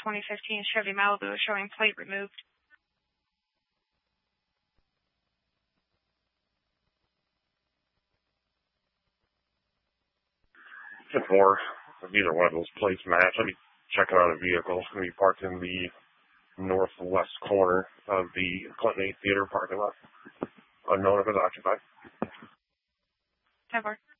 2015 Chevy Malibu showing plate removed. 10-4. If either one of those plates match, I'll be checking out a vehicle. It's going to be parked in the northwest corner of the Clinton A Theater parking lot. Unknown if it's occupied. 10-4.